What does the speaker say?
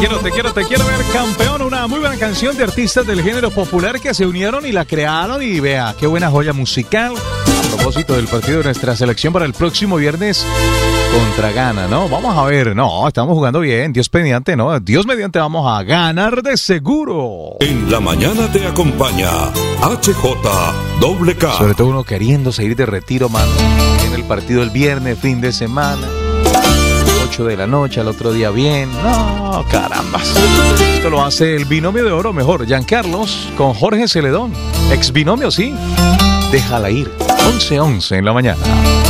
Te quiero ver campeón. Una muy buena canción de artistas del género popular que se unieron y la crearon. Y vea, qué buena joya musical. A propósito del partido de nuestra selección para el próximo viernes contra Ghana, ¿no? Vamos a ver, no, estamos jugando bien. Dios mediante, ¿no? Dios mediante vamos a ganar de seguro. En la mañana te acompaña HJWK. Sobre todo uno queriendo seguir de retiro, mano. En el partido el viernes, fin de semana. 8 de la noche, al otro día bien. No, carambas. Esto lo hace el binomio de oro mejor. Giancarlos con Jorge Celedón. Ex binomio, sí. Déjala ir. 11:11 en la mañana.